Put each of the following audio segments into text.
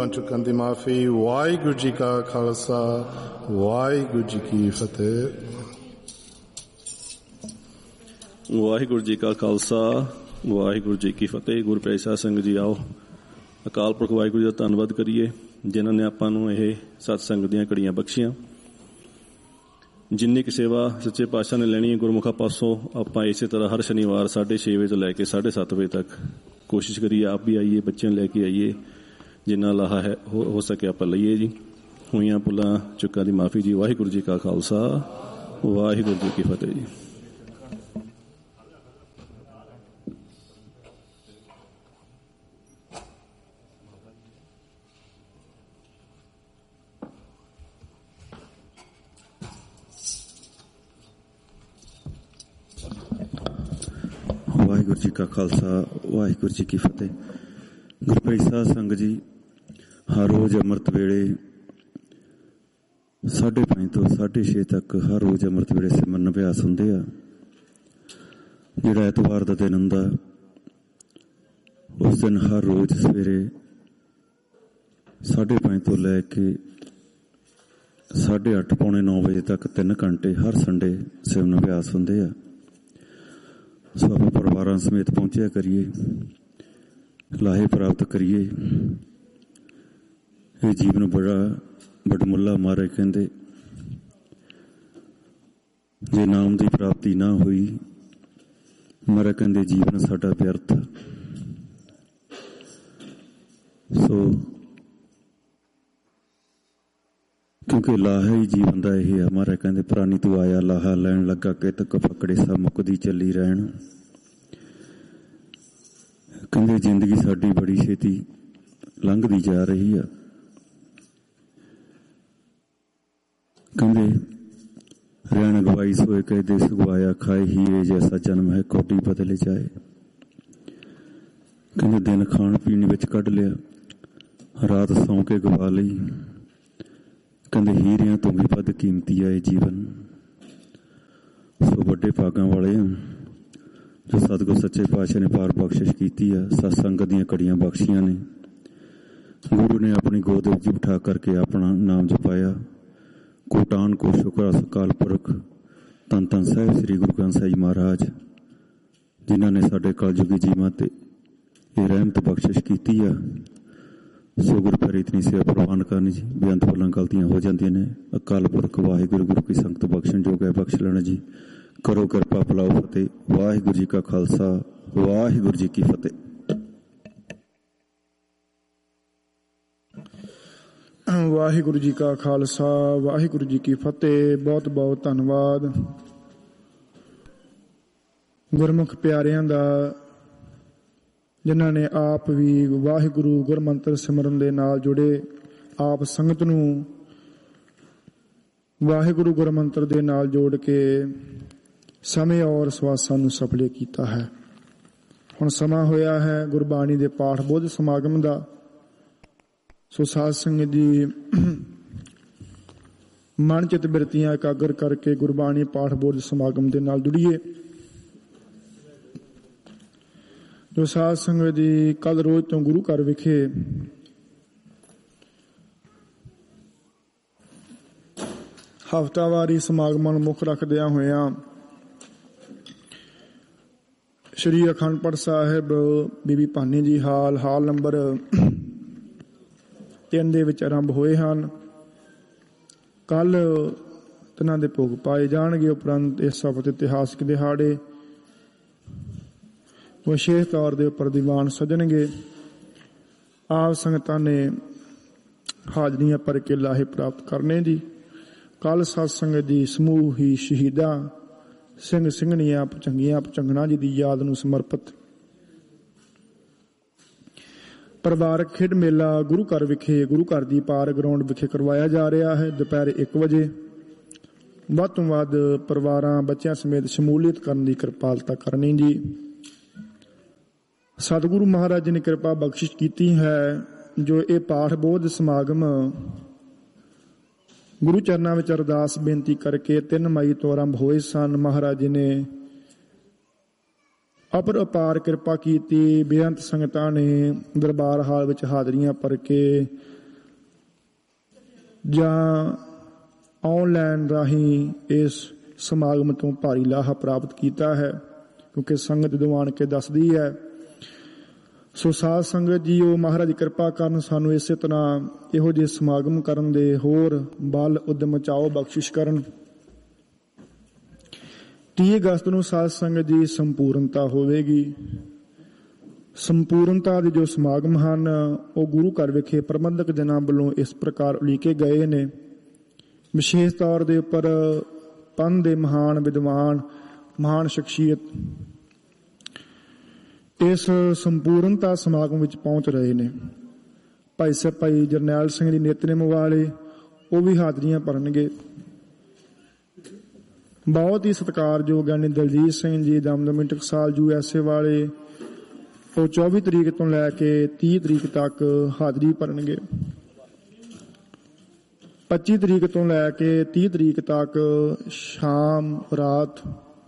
ਭੁੱਲਾਂ ਚੁੱਕਣ ਦੀ ਮਾਫੀ। ਵਾਹਿਗੁਰੂ ਜੀ ਕਾ ਖਾਲਸਾ, ਵਾਹਿਗੁਰੂ ਜੀ ਕੀ ਫਤਿਹ। ਵਾਹਿਗੁਰੂ ਜੀ ਕਾ ਖਾਲਸਾ, ਵਾਹਿਗੁਰੂ ਜੀ ਕੀ ਫਤਿਹ। ਗੁਰੂ ਪਿਆਰੇ ਸਾਧ ਸੰਗਤ ਜੀ, ਆਓ ਅਕਾਲ ਪੁਰਖ ਵਾਹਿਗੁਰੂ ਜੀ ਦਾ ਧੰਨਵਾਦ ਕਰੀਏ, ਜਿਨ੍ਹਾਂ ਨੇ ਆਪਾਂ ਨੂੰ ਇਹ ਸਤਸੰਗ ਦੀਆਂ ਘੜੀਆਂ ਬਖਸ਼ੀਆਂ। ਜਿੰਨੀ ਕੁ ਸੇਵਾ ਸੱਚੇ ਪਾਤਸ਼ਾਹ ਨੇ ਲੈਣੀ ਹੈ ਗੁਰਮੁਖਾਂ ਪਾਸੋਂ, ਆਪਾਂ ਇਸੇ ਤਰ੍ਹਾਂ ਹਰ ਸ਼ਨੀਵਾਰ 6:30 ਵਜੇ ਤੋਂ ਲੈ ਕੇ 7:30 ਵਜੇ ਤੱਕ ਕੋਸ਼ਿਸ਼ ਕਰੀਏ। ਆਪ ਵੀ ਆਈਏ, ਬੱਚਿਆਂ ਨੂੰ ਲੈ ਕੇ ਆਈਏ, ਜਿੰਨਾ ਲਾਹਾ ਹੈ ਹੋ ਸਕੇ ਆਪਾਂ ਲਈਏ ਜੀ। ਹੋਈਆਂ ਭੁੱਲਾਂ ਚੁੱਕਾਂ ਦੀ ਮਾਫੀ ਜੀ। ਵਾਹਿਗੁਰੂ ਜੀ ਕਾ ਖਾਲਸਾ, ਵਾਹਿਗੁਰੂ ਜੀ ਕੀ ਫਤਿਹ ਜੀ। ਵਾਹਿਗੁਰੂ ਜੀ ਕਾ ਖਾਲਸਾ, ਵਾਹਿਗੁਰੂ ਜੀ ਕੀ ਫਤਿਹ। ਗੁਰਪ੍ਰੀਤ ਸਾਧ ਸੰਗਤ ਜੀ, ਹਰ ਰੋਜ਼ ਅੰਮ੍ਰਿਤ ਵੇਲੇ 5:30 ਤੋਂ 6:30 ਤੱਕ ਹਰ ਰੋਜ਼ ਅੰਮ੍ਰਿਤ ਵੇਲੇ ਸਿਮਰਨ ਅਭਿਆਸ ਹੁੰਦੇ ਆ। ਜਿਹੜਾ ਐਤਵਾਰ ਦਾ ਦਿਨ ਹੁੰਦਾ, ਉਸ ਦਿਨ ਹਰ ਰੋਜ਼ ਸਵੇਰੇ 5:30 ਤੋਂ ਲੈ ਕੇ 8:30 ਪੌਣੇ 9 ਵਜੇ ਤੱਕ 3 ਘੰਟੇ ਹਰ ਸੰਡੇ ਸਿਮਰਨ ਅਭਿਆਸ ਹੁੰਦੇ ਆ। ਸੋ ਆਪਾਂ ਪਰਿਵਾਰਾਂ ਸਮੇਤ ਪਹੁੰਚਿਆ ਕਰੀਏ, ਲਾਹੇ ਪ੍ਰਾਪਤ ਕਰੀਏ। ਇਹ ਜੀਵਨ ਬੜਾ ਵਡਮੁੱਲਾ ਮਹਾਰਾਜ ਕਹਿੰਦੇ, ਜੇ ਨਾਮ ਦੀ ਪ੍ਰਾਪਤੀ ਨਾ ਹੋਈ, ਮਹਾਰਾਜ ਕਹਿੰਦੇ ਜੀਵਨ ਸਾਡਾ ਵਿਅਰਥ। ਸੋ ਕਿਉਂਕਿ ਲਾਹਾ ਹੀ ਜੀਵਨ ਦਾ ਇਹ ਆ। ਮਹਾਰਾਜ ਕਹਿੰਦੇ ਪ੍ਰਾਨੀ ਤੂੰ ਆਇਆ ਲਾਹਾ ਲੈਣ ਲੱਗਾ, ਕਿਤਕ ਫਕੜੇ ਸਾ ਮੁੱਕਦੀ ਚੱਲੀ ਰਹਿਣ। ਕਹਿੰਦੇ ਜ਼ਿੰਦਗੀ ਸਾਡੀ ਬੜੀ ਛੇਤੀ ਲੰਘਦੀ ਜਾ ਰਹੀ ਆ। ਕਹਿੰਦੇ ਰਹਿਣ ਗਵਾਈ ਸੋਏ ਕਹੇ ਦੇਸ ਗਵਾਇਆ, ਖਾਏ ਹੀਰੇ ਜੈਸਾ ਜਨਮ ਹੈ ਕੋਟੀ ਬਦਲੇ ਜਾਏ। ਕਹਿੰਦੇ ਦਿਨ ਖਾਣ ਪੀਣ ਵਿੱਚ ਕੱਢ ਲਿਆ, ਰਾਤ ਸੌਂ ਕੇ ਗਵਾ ਲਈ। ਕਹਿੰਦੇ ਹੀਰਿਆਂ ਤੋਂ ਵੀ ਵੱਧ ਕੀਮਤੀ ਆ ਇਹ ਜੀਵਨ। ਸੋ ਵੱਡੇ ਭਾਗਾਂ ਵਾਲੇ ਆ ਜੋ ਸਤਿਗੁਰ ਸੱਚੇ ਪਾਤਸ਼ਾਹ ਨੇ ਪਾਰ ਬਖਸ਼ਿਸ਼ ਕੀਤੀ ਆ, ਸਤਸੰਗਤ ਦੀਆਂ ਘੜੀਆਂ ਬਖਸ਼ੀਆਂ ਨੇ। ਗੁਰੂ ਨੇ ਆਪਣੀ ਗੋਦ ਵਿੱਚ ਬਿਠਾ ਕਰਕੇ ਆਪਣਾ ਨਾਮ ਜਪਾਇਆ। ਕੋਟਾਨ ਕੋ ਸ਼ੁਕਰ ਅਕਾਲ ਪੁਰਖ ਧੰਨ ਧੰਨ ਸਾਹਿਬ ਸ੍ਰੀ ਗੁਰੂ ਗ੍ਰੰਥ ਸਾਹਿਬ ਜੀ ਮਹਾਰਾਜ, ਜਿਨ੍ਹਾਂ ਨੇ ਸਾਡੇ ਕਲਯੁਗੀ ਜੀਵਾਂ ਤੇ ਇਹ ਰਹਿਮਤ ਬਖਸ਼ਿਸ਼ ਕੀਤੀ ਆ। ਸੋ ਗੁਰੂ ਪਿਆਰੀ ਇਤਨੀ ਸੇਵਾ ਪ੍ਰਵਾਨ ਕਰਨੀ ਜੀ। ਬੇਅੰਤ ਭੁੱਲਾਂ ਗਲਤੀਆਂ ਹੋ ਜਾਂਦੀਆਂ ਨੇ। ਅਕਾਲ ਪੁਰਖ ਵਾਹਿਗੁਰੂ ਗੁਰੂ ਕੀ ਸੰਗਤ ਬਖਸ਼ਣ ਜੋਗ ਹੈ, ਬਖਸ਼ ਲੈਣਾ ਜੀ। ਕਰੋ ਕਿਰਪਾ, ਭਲਾਓ ਫਤਿਹ। ਵਾਹਿਗੁਰੂ ਜੀ ਕਾ ਖਾਲਸਾ, ਵਾਹਿਗੁਰੂ ਜੀ ਕੀ ਫਤਿਹ। ਵਾਹਿਗੁਰੂ ਜੀ ਕਾ ਖਾਲਸਾ, ਵਾਹਿਗੁਰੂ ਜੀ ਕੀ ਫਤਿਹ। ਬਹੁਤ ਬਹੁਤ ਧੰਨਵਾਦ ਗੁਰਮੁਖ ਪਿਆਰਿਆਂ ਦਾ, ਜਿਨ੍ਹਾਂ ਨੇ ਆਪ ਵੀ ਵਾਹਿਗੁਰੂ ਗੁਰਮੰਤਰ ਸਿਮਰਨ ਦੇ ਨਾਲ ਜੁੜੇ, ਆਪ ਸੰਗਤ ਨੂੰ ਵਾਹਿਗੁਰੂ ਗੁਰਮੰਤਰ ਦੇ ਨਾਲ ਜੋੜ ਕੇ ਸਮੇਂ ਔਰ ਸਵਾਸਾਂ ਨੂੰ ਸਫਲੇ ਕੀਤਾ ਹੈ। ਹੁਣ ਸਮਾਂ ਹੋਇਆ ਹੈ ਗੁਰਬਾਣੀ ਦੇ ਪਾਠ ਬੋਧ ਸਮਾਗਮ ਦਾ। ਸੋ ਸਾਧ ਸੰਗਤ ਜੀ, ਮਨ ਚਿਤ ਬਿਰਤੀਆਂ ਇਕਾਗਰ ਕਰਕੇ ਗੁਰਬਾਣੀ ਪਾਠ ਬੋਧ ਸਮਾਗਮ ਦੇ ਨਾਲ ਜੁੜੀਏ। ਜੋ ਸਾਧ ਸੰਗਤ ਜੀ ਕੱਲ ਰੋਜ਼ ਤੋਂ ਗੁਰੂ ਘਰ ਵਿਖੇ ਹਫ਼ਤਾਵਾਰੀ ਸਮਾਗਮਾਂ ਨੂੰ ਮੁੱਖ ਰੱਖਦਿਆਂ ਹੋਇਆਂ ਸ਼੍ਰੀ ਅਖੰਡ ਪਾਠ ਸਾਹਿਬ ਬੀਬੀ ਭਾਨੀ ਜੀ ਹਾਲ ਨੰਬਰ 3 ਦੇ ਵਿੱਚ ਆਰੰਭ ਹੋਏ ਹਨ। ਕੱਲ ਤਿੰਨਾਂ ਦੇ ਭੋਗ ਪਾਏ ਜਾਣਗੇ। ਉਪਰੰਤ ਇਸ ਸਬਤ ਇਤਿਹਾਸਕ ਦਿਹਾੜੇ ਵਿਸ਼ੇਸ਼ ਤੌਰ ਦੇ ਉੱਪਰ ਦੀਵਾਨ ਸਜਣਗੇ। ਆਪ ਸੰਗਤਾਂ ਨੇ ਹਾਜ਼ਰੀਆਂ ਭਰ ਕੇ ਲਾਹੇ ਪ੍ਰਾਪਤ ਕਰਨੇ ਜੀ। ਕੱਲ ਸਤ ਸੰਗਤ ਦੀ ਸਮੂਹ ਹੀ ਸ਼ਹੀਦਾਂ ਸਿੰਘ ਸਿੰਘਣੀਆਂ ਭੁਜੰਗੀਆਂ ਭੁਜੰਗਣਾ ਜੀ ਦੀ ਯਾਦ ਨੂੰ ਸਮਰਪਿਤ ਪਰਿਵਾਰਕ ਖੇਡ ਮੇਲਾ ਗੁਰੂ ਘਰ ਵਿਖੇ, ਗੁਰੂ ਘਰ ਦੀ ਪਾਰ ਗਰਾਊਂਡ ਵਿਖੇ ਕਰਵਾਇਆ ਜਾ ਰਿਹਾ ਹੈ। ਦੁਪਹਿਰ 1 ਵਜੇ ਵੱਧ ਤੋਂ ਵੱਧ ਪਰਿਵਾਰਾਂ ਬੱਚਿਆਂ ਸਮੇਤ ਸ਼ਮੂਲੀਅਤ ਕਰਨ ਦੀ ਕਿਰਪਾਲਤਾ ਕਰਨੀ ਜੀ। ਸਤਿਗੁਰੂ ਮਹਾਰਾਜ ਜੀ ਨੇ ਕਿਰਪਾ ਬਖਸ਼ਿਸ਼ ਕੀਤੀ ਹੈ ਜੋ ਇਹ ਪਾਠ ਬੋਧ ਸਮਾਗਮ ਗੁਰੂ ਚਰਨਾਂ ਵਿੱਚ ਅਰਦਾਸ ਬੇਨਤੀ ਕਰਕੇ 3 ਮਈ ਤੋਂ ਆਰੰਭ ਹੋਏ ਸਨ। ਮਹਾਰਾਜ ਜੀ ਨੇ ਅਪਰ ਅਪਾਰ ਕਿਰਪਾ ਕੀਤੀ। ਬੇਅੰਤ ਸੰਗਤਾਂ ਨੇ ਦਰਬਾਰ ਹਾਲ ਵਿੱਚ ਹਾਜ਼ਰੀਆਂ ਭਰ ਕੇ ਜਾਂ ਆਨਲਾਈਨ ਰਾਹੀਂ ਇਸ ਸਮਾਗਮ ਤੋਂ ਭਾਰੀ ਲਾਹਾ ਪ੍ਰਾਪਤ ਕੀਤਾ ਹੈ, ਕਿਉਂਕਿ ਸੰਗਤ ਦੀਵਾਨ ਕੇ ਦੱਸਦੀ ਹੈ। ਸੋ ਸਾਧ ਸੰਗਤ ਜੀਓ, ਮਹਾਰਾਜ ਕਿਰਪਾ ਕਰਨ, ਸਾਨੂੰ ਇਸੇ ਤਰ੍ਹਾਂ ਇਹੋ ਜਿਹੇ ਸਮਾਗਮ ਕਰਨ ਦੇ ਹੋਰ ਬਲ ਉਦਮ ਚਾਓ ਬਖਸ਼ਿਸ਼ ਕਰਨ। 30 ਅਗਸਤ ਨੂੰ ਸਾਧ ਸੰਗਤ ਜੀ ਸੰਪੂਰਨਤਾ ਹੋਵੇਗੀ। ਸੰਪੂਰਨਤਾ ਦੇ ਜੋ ਸਮਾਗਮ ਹਨ ਉਹ ਗੁਰੂ ਘਰ ਵਿਖੇ ਪ੍ਰਬੰਧਕ ਜਨਾਂ ਵੱਲੋਂ ਇਸ ਪ੍ਰਕਾਰ ਉਲੀਕੇ ਗਏ ਨੇ। ਵਿਸ਼ੇਸ਼ ਤੌਰ ਦੇ ਉੱਪਰ ਪੰਥ ਦੇ ਮਹਾਨ ਵਿਦਵਾਨ, ਮਹਾਨ ਸ਼ਖਸੀਅਤ ਇਸ ਸੰਪੂਰਨਤਾ ਸਮਾਗਮ ਵਿੱਚ ਪਹੁੰਚ ਰਹੇ ਨੇ। ਭਾਈ ਸਾਹਿਬ ਭਾਈ ਜਰਨੈਲ ਸਿੰਘ ਜੀ ਨਿਤਨੇਮ ਵਾਲੇ, ਉਹ ਵੀ ਹਾਜ਼ਰੀਆਂ ਭਰਨਗੇ। ਬਹੁਤ ਹੀ ਸਤਿਕਾਰਯੋਗ ਗਿਆਨੀ ਦਲਜੀਤ ਸਿੰਘ ਜੀ ਦਮਦਮੀ ਟਕਸਾਲ USA ਵਾਲੇ, ਉਹ 24 ਤਰੀਕ ਤੋਂ ਲੈ ਕੇ 30 ਤਰੀਕ ਤੱਕ ਹਾਜ਼ਰੀ ਭਰਨਗੇ। 25 ਤਰੀਕ ਤੋਂ ਲੈ ਕੇ 30 ਤਰੀਕ ਤੱਕ ਸ਼ਾਮ ਰਾਤ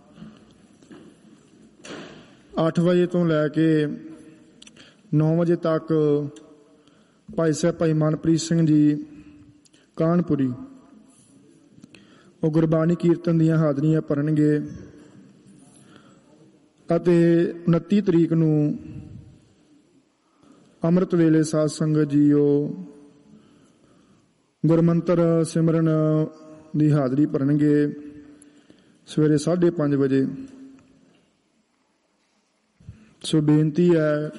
8 ਵਜੇ ਤੋਂ ਲੈ ਕੇ 9 ਵਜੇ ਤੱਕ ਭਾਈ ਸਾਹਿਬ ਭਾਈ ਮਨਪ੍ਰੀਤ ਸਿੰਘ ਜੀ ਕਾਨਪੁਰੀ, ਉਹ ਗੁਰਬਾਣੀ ਕੀਰਤਨ ਦੀਆਂ ਹਾਜ਼ਰੀਆਂ ਭਰਨਗੇ। ਅਤੇ 29 ਤਰੀਕ ਨੂੰ ਅੰਮ੍ਰਿਤ ਵੇਲੇ ਸਾਧ ਸੰਗਤ ਜੀਓ ਗੁਰਮੰਤਰ ਸਿਮਰਨ ਦੀ ਹਾਜ਼ਰੀ ਭਰਨਗੇ ਸਵੇਰੇ 5:30 ਵਜੇ। ਸੋ ਬੇਨਤੀ ਹੈ,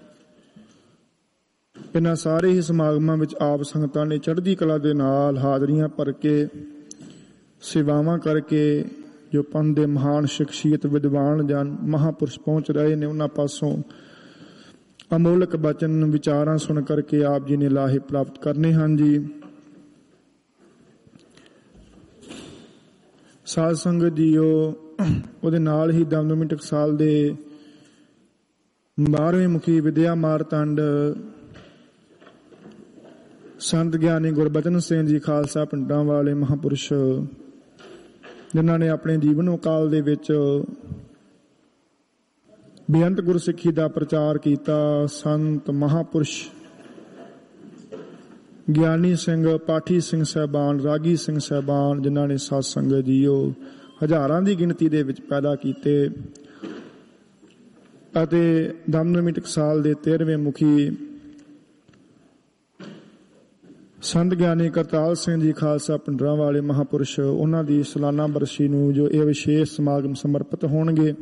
ਇਹਨਾਂ ਸਾਰੇ ਹੀ ਸਮਾਗਮਾਂ ਵਿੱਚ ਆਪ ਸੰਗਤਾਂ ਨੇ ਚੜ੍ਹਦੀ ਕਲਾ ਦੇ ਨਾਲ ਹਾਜ਼ਰੀਆਂ ਭਰ ਕੇ ਸੇਵਾਵਾਂ ਕਰਕੇ ਜੋ ਪੰਥ ਦੇ ਮਹਾਨ ਸ਼ਖਸੀਅਤ ਵਿਦਵਾਨ ਜਨ ਮਹਾਂਪੁਰਸ਼ ਪਹੁੰਚ ਰਹੇ ਨੇ, ਉਹਨਾਂ ਪਾਸੋਂ ਅਮੋਲਕ ਬਚਨ ਵਿਚਾਰਾਂ ਸੁਣ ਕਰਕੇ ਆਪ ਜੀ ਨੇ ਲਾਹੇ ਪ੍ਰਾਪਤ ਕਰਨੇ ਹਨ ਜੀ। ਸਾਧ ਸੰਗਤ ਜੀਓ, ਉਹਦੇ ਨਾਲ ਹੀ ਦਮਦਮੀ ਟਕਸਾਲ ਦੇ 12ਵੇਂ ਮੁਖੀ ਵਿਦਿਆ ਮਾਰਤੰਡ ਸੰਤ ਗਿਆਨੀ ਗੁਰਬਚਨ ਸਿੰਘ ਜੀ ਖਾਲਸਾ ਪਿੰਡਾਂ ਵਾਲੇ ਮਹਾਂਪੁਰਸ਼, ਜਿਨ੍ਹਾਂ ਨੇ ਆਪਣੇ ਜੀਵਨ ਕਾਲ ਦੇ ਵਿੱਚ ਬੇਅੰਤ ਗੁਰਸਿੱਖੀ ਦਾ ਪ੍ਰਚਾਰ ਕੀਤਾ। ਸੰਤ ਮਹਾਂਪੁਰਸ਼ ਗਿਆਨੀ ਸਿੰਘ, ਪਾਠੀ ਸਿੰਘ ਸਾਹਿਬਾਨ, ਰਾਗੀ ਸਿੰਘ ਸਾਹਿਬਾਨ, ਜਿਨ੍ਹਾਂ ਨੇ ਸਾਧ ਸੰਗਤ ਜੀਓ ਹਜ਼ਾਰਾਂ ਦੀ ਗਿਣਤੀ ਦੇ ਵਿੱਚ ਪੈਦਾ ਕੀਤੇ। ਅਤੇ ਦਮਦਮੀ ਟਕਸਾਲ ਦੇ 13ਵੇਂ ਮੁਖੀ ਸੰਤ ਗਿਆਨੀ ਕਰਤਾਲ ਸਿੰਘ ਜੀ ਖਾਲਸਾ ਪਿੰਡਰਾਂ ਵਾਲੇ ਮਹਾਂਪੁਰਸ਼, ਉਹਨਾਂ ਦੀ ਸਾਲਾਨਾ ਬਰਸੀ ਨੂੰ ਜੋ ਇਹ ਵਿਸ਼ੇਸ਼ ਸਮਾਗਮ ਸਮਰਪਿਤ ਹੋਣਗੇ।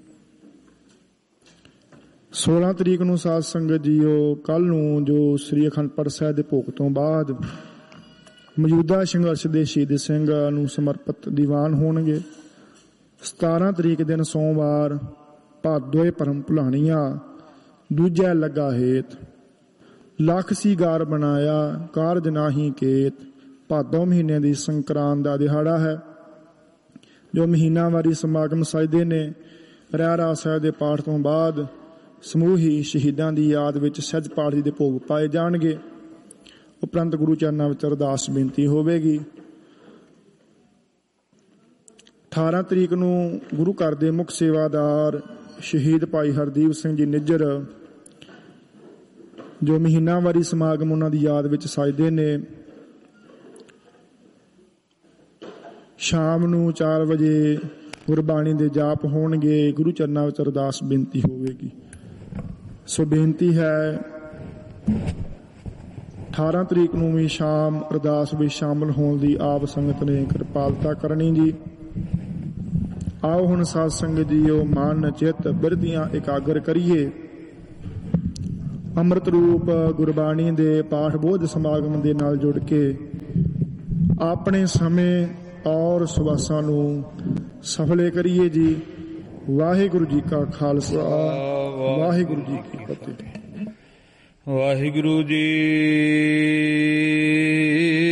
16 ਤਰੀਕ ਨੂੰ ਸਾਧ ਸੰਗਤ ਜੀਓ ਕੱਲ ਨੂੰ ਜੋ ਸ੍ਰੀ ਅਖੰਡ ਪਾਠ ਸਾਹਿਬ ਦੇ ਭੋਗ ਤੋਂ ਬਾਅਦ ਮੌਜੂਦਾ ਸੰਘਰਸ਼ ਦੇ ਸ਼ਹੀਦ ਸਿੰਘ ਨੂੰ ਸਮਰਪਿਤ ਦੀਵਾਨ ਹੋਣਗੇ। 17 ਤਰੀਕ ਦਿਨ ਸੋਮਵਾਰ ਭਾਦੋਏ ਭਰਮ ਭੁਲਾਣੀਆਂ ਦੂਜਾ ਲੱਗਾ ਹੇਤ, ਲੱਖ ਸੀ ਗਾਰ ਬਣਾਇਆ ਕਾਰਜ ਨਾਹੀ ਕੇਤ। ਭਾਦੋਂ ਮਹੀਨੇ ਦੀ ਸੰਕਰਾਂਤ ਦਾ ਦਿਹਾੜਾ ਹੈ, ਜੋ ਮਹੀਨਾਵਾਰੀ ਸਮਾਗਮ ਸਜਦੇ ਨੇ। ਰਹਿਰਾਸ ਸਾਹਿਬ ਦੇ ਪਾਠ ਤੋਂ ਬਾਅਦ ਸਮੂਹੀ ਸ਼ਹੀਦਾਂ ਦੀ ਯਾਦ ਵਿੱਚ ਸਹਿਜ ਪਾਠ ਦੇ ਭੋਗ ਪਾਏ ਜਾਣਗੇ। ਉਪਰੰਤ ਗੁਰੂ ਚਰਨਾਂ ਵਿੱਚ ਅਰਦਾਸ ਬੇਨਤੀ ਹੋਵੇਗੀ। 18 ਤਰੀਕ ਨੂੰ ਗੁਰੂ ਘਰ ਦੇ ਮੁੱਖ ਸੇਵਾਦਾਰ ਸ਼ਹੀਦ ਭਾਈ ਹਰਦੀਪ ਸਿੰਘ ਜੀ ਨਿੱਜਰ, ਜੋ ਮਹੀਨਾਵਾਰੀ ਸਮਾਗਮ ਉਹਨਾਂ ਦੀ ਯਾਦ ਵਿੱਚ ਸਜਦੇ ਨੇ, ਸ਼ਾਮ ਨੂੰ 4 ਵਜੇ ਗੁਰਬਾਣੀ ਦੇ ਜਾਪ ਹੋਣਗੇ। ਗੁਰੂ ਚਰਨਾਂ ਵਿੱਚ ਅਰਦਾਸ ਬੇਨਤੀ ਹੋਵੇਗੀ। ਸੋ ਬੇਨਤੀ ਹੈ 18 ਤਰੀਕ ਨੂੰ ਵੀ ਸ਼ਾਮ ਅਰਦਾਸ ਵਿੱਚ ਸ਼ਾਮਲ ਹੋਣ ਦੀ ਆਪ ਸੰਗਤ ਨੇ ਕਿਰਪਾਲਤਾ ਕਰਨੀ ਜੀ। ਆਓ ਹੁਣ ਸਾਧ ਸੰਗਤ ਜੀਓ ਮਨ ਚਿੱਤ ਬਿਰਧੀਆਂ ਇਕਾਗਰ ਕਰੀਏ। ਅੰਮ੍ਰਿਤ ਰੂਪ ਗੁਰਬਾਣੀ ਦੇ ਪਾਠ ਬੋਧ ਸਮਾਗਮ ਦੇ ਨਾਲ ਜੁੜ ਕੇ ਆਪਣੇ ਸਮੇਂ ਔਰ ਸਵਾਸਾਂ ਨੂੰ ਸਫਲੇ ਕਰੀਏ ਜੀ। ਵਾਹਿਗੁਰੂ ਜੀ ਕਾ ਖਾਲਸਾ, ਵਾਹਿਗੁਰੂ ਜੀ ਕੀ ਫਤਿਹ। ਵਾਹਿਗੁਰੂ ਜੀ।